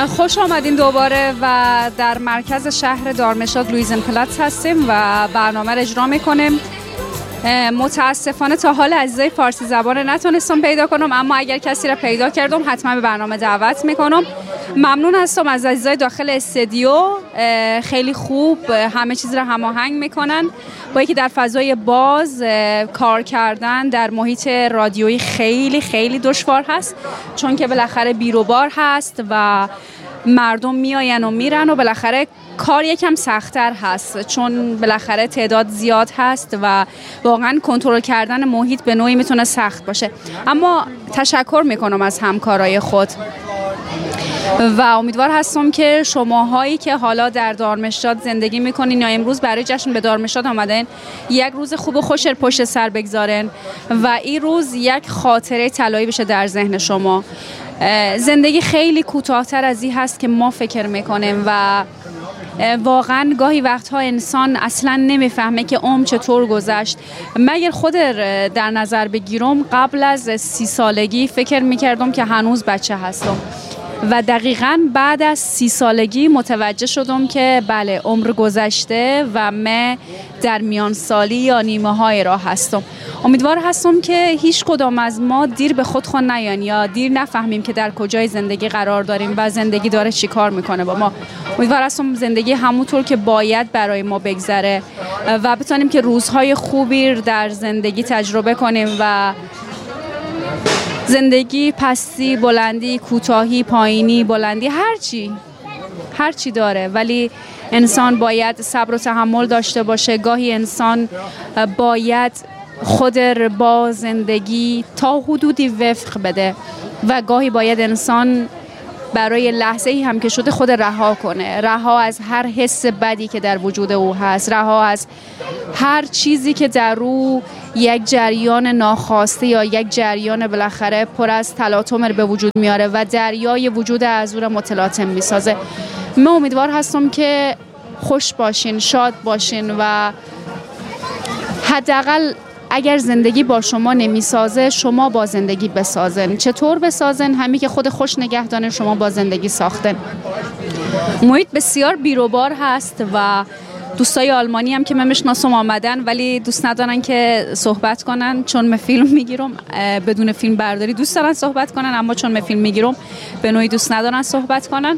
خوش آمدین دوباره و در مرکز شهر دارمشتاد لویزنپلاتس هستیم و برنامه را اجرا میکنیم. متاسفانه تا حال عزیزای فارسی زبان نتونستم پیدا کنم، اما اگر کسی را پیدا کردم حتما به برنامه دعوت میکنم. ممنون هستم از عزیزای داخل استودیو، خیلی خوب همه چیز را هماهنگ میکنن با اینکه در فضای باز کار کردن در محیط رادیویی خیلی خیلی دشوار هست، چون که بالاخره بیروبار هست و مردم میاین و میرن و بالاخره کار یکم سخت‌تر هست، چون بالاخره تعداد زیاد هست و واقعا کنترل کردن محیط به نوعی میتونه سخت باشه. اما تشکر میکنم از همکارای خود و امیدوار هستم که شماهایی که حالا در دارمشتاد زندگی میکنین یا امروز برای جشن به دارمشتاد آمدین یک روز خوب و خوش پشت سر بگذارن و این روز یک خاطره طلایی بشه در ذهن شما. زندگی خیلی کوتاه‌تر از این هست که ما فکر میکنیم و واقعا گاهی وقتها انسان اصلا نمیفهمه که عمر چطور گذشت. مگر خود در نظر بگیرم قبل از 30 سالگی فکر میکردم که هنوز بچه هستم و دقیقاً بعد از 30 سالگی متوجه شدم که بله عمر گذشته و من در میان سالی یا نیمه های راه هستم. امیدوار هستم که هیچ کدام از ما دیر به خود نیان یا دیر نفهمیم که در کجای زندگی قرار داریم و زندگی داره چی کار میکنه با ما. امیدوار هستم زندگی همونطور که باید برای ما بگذره و بتونیم که روزهای خوبی در زندگی تجربه کنیم و زندگی پستی، بلندی، کوتاهی، پایینی، بلندی، هر چی داره، ولی انسان باید صبر و تحمل داشته باشه. گاهی انسان باید خود با زندگی تا حدودی وفق بده و گاهی باید انسان برای لحظه ای هم که شده خود رها کنه، رها از هر حس بدی که در وجود او هست، رها از هر چیزی که در او یک جریان ناخواسته یا یک جریان بالاخره پر از تلاطم به وجود میاره و دریای وجود از او را متلاطم میسازه. من امیدوار هستم که خوش باشین، شاد باشین و حداقل اگر زندگی با شما نمیسازه شما با زندگی بسازن. چطور بسازن؟ همین که خود خوش نگه دارن شما با زندگی ساختن. محیط بسیار بیروبار هست و دوستای آلمانی هم که من میشناسم آمدن ولی دوست ندارن که صحبت کنن، چون من فیلم میگیرم بدون فیلم برداری دوست دارن صحبت کنن، اما چون من فیلم میگیرم به نوعی دوست ندارن صحبت کنن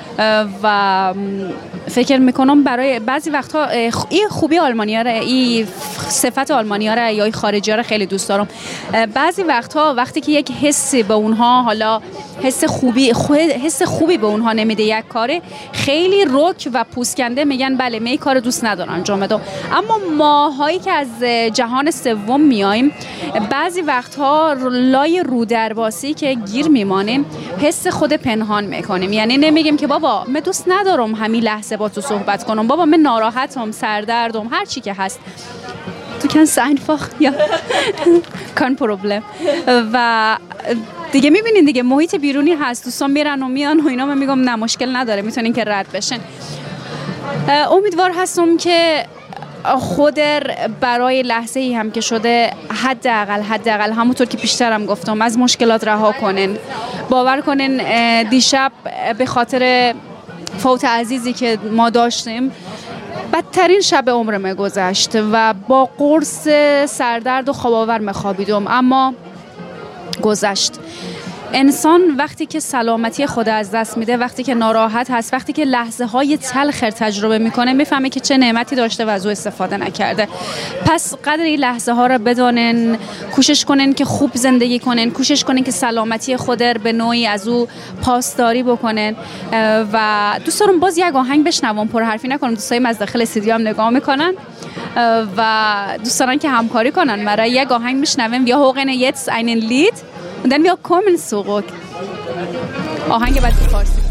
و فکر میکنم برای بعضی وقتها این خوبی آلمانی‌ها را، این صفت آلمانی‌ها را یا خارجی‌ها را خیلی دوست دارم. بعضی وقتها وقتی که یک حسی به اونها، حالا حس خوبی به اونها نمیده یک کاره، خیلی رک و پوسکنده میگن بله من این کار دوست ندارم انجام بدم. اما ماهایی که از جهان سوم میایم بعضی وقتها لای رودرباسی که گیر میمانیم حس خود پنهان میکنیم، یعنی نمیگیم که بابا من دوست ندارم همین لحظه با تو صحبت کنم، بابا من ناراحتم، سردردم، هر چی که هست تو kannst einfach ja kein Problem و دیگه میبینین دیگه محیط بیرونی هست، دوستان میرن و میان و اینا، من میگم نه مشکل نداره میتونین که رد بشن. امیدوار هستم که خود برای لحظه ای هم که شده حداقل همونطور که پیشترم گفتم از مشکلات رها کنن. باور کنن دیشب به خاطر فوت عزیزی که ما داشتیم بدترین شب عمرم گذشت و با قرص سردرد و خواب آور خوابیدم، اما گذشت. انسان وقتی که سلامتی خود از دست میده، وقتی که ناراحت هست، وقتی که لحظه های تلخ تجربه میکنه میفهمه که چه نعمتی داشته و از او استفاده نکرده. پس قدر این لحظه ها را بدانن، کوشش کنن که خوب زندگی کنن، کوشش کنن که سلامتی خود به نوعی از او پاسداری بکنن و دوست دارم باز یک آهنگ بشنوم، پر حرفی نکنم، دوستایم از داخل استودیو هم نگاه میکنن و دوست دارن که همکاری کنن. برای یک آهنگ میشنویم wir hören jetzt einen Lied und dann wir kommen zurück. آهنگ بعد فارسی.